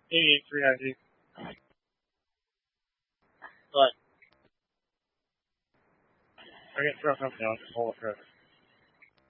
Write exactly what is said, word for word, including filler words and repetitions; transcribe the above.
eighty-eight three ninety. But I get thrown something else. Just hold it for